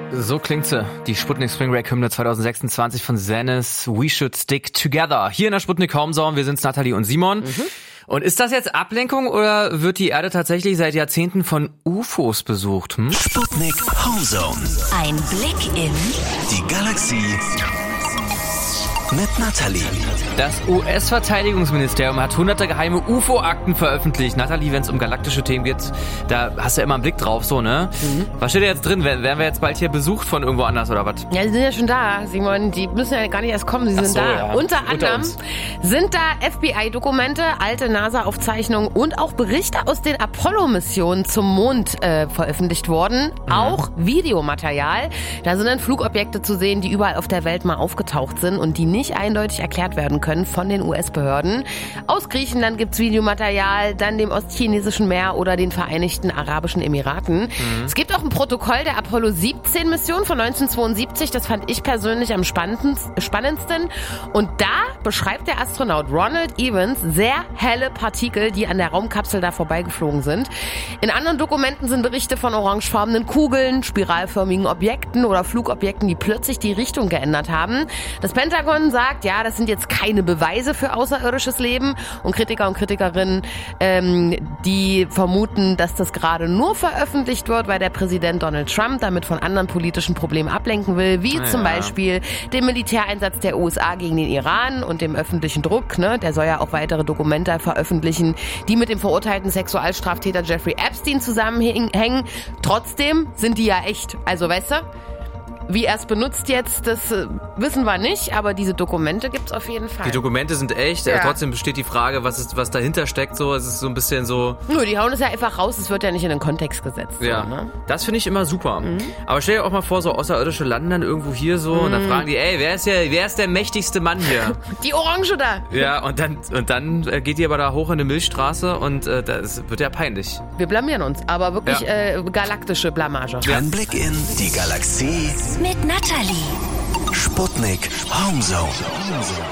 So klingt sie, die Sputnik Spring Break Hymne 2026 von Zenith, We Should Stick Together. Hier in der Sputnik Homezone, wir sind's Nathalie und Simon. Und ist das jetzt Ablenkung oder wird die Erde tatsächlich seit Jahrzehnten von UFOs besucht? Sputnik Homezone. Ein Blick in Die Galaxie mit Nathalie. Das US-Verteidigungsministerium hat hunderte geheime UFO-Akten veröffentlicht. Nathalie, wenn es um galaktische Themen geht, da hast du ja immer einen Blick drauf, so, ne? Was steht da jetzt drin? Werden wir jetzt bald hier besucht von irgendwo anders oder was? Ja, die sind ja schon da, Simon. Die müssen ja gar nicht erst kommen, sie sind da. Ja. Unter anderem sind da FBI-Dokumente, alte NASA-Aufzeichnungen und auch Berichte aus den Apollo-Missionen zum Mond veröffentlicht worden. Auch Videomaterial. Da sind dann Flugobjekte zu sehen, die überall auf der Welt mal aufgetaucht sind und die nicht eindeutig erklärt werden können von den US-Behörden. Aus Griechenland gibt's Videomaterial, dann dem Ostchinesischen Meer oder den Vereinigten Arabischen Emiraten. Es gibt auch ein Protokoll der Apollo 17 Mission von 1972. Das fand ich persönlich am spannendsten. Und da beschreibt der Astronaut Ronald Evans sehr helle Partikel, die an der Raumkapsel da vorbeigeflogen sind. In anderen Dokumenten sind Berichte von orangefarbenen Kugeln, spiralförmigen Objekten oder Flugobjekten, die plötzlich die Richtung geändert haben. Das Pentagon sagt, ja, das sind jetzt keine Beweise für außerirdisches Leben. Und Kritiker und Kritikerinnen, die vermuten, dass das gerade nur veröffentlicht wird, weil der Präsident Donald Trump damit von anderen politischen Problemen ablenken will, wie zum Beispiel dem Militäreinsatz der USA gegen den Iran und dem öffentlichen Druck. Ne? Der soll ja auch weitere Dokumente veröffentlichen, die mit dem verurteilten Sexualstraftäter Jeffrey Epstein zusammenhängen. Trotzdem sind die ja echt. Also, weißt du, wie er es benutzt jetzt, das wissen wir nicht, aber diese Dokumente gibt's auf jeden Fall. Die Dokumente sind echt, trotzdem besteht die Frage, was dahinter steckt. So, es ist so ein bisschen so... Nö, die hauen es ja einfach raus, es wird ja nicht in den Kontext gesetzt. Ja, so, ne? Das finde ich immer super. Aber stell dir auch mal vor, so Außerirdische landen dann irgendwo hier so und dann fragen die, ey, wer ist der mächtigste Mann hier? Die Orange da. Ja, und dann geht die aber da hoch in eine Milchstraße und das wird ja peinlich. Wir blamieren uns, aber wirklich galaktische Blamage. Ein Blick in die Galaxie mit Nathalie. Sputnik Homezone.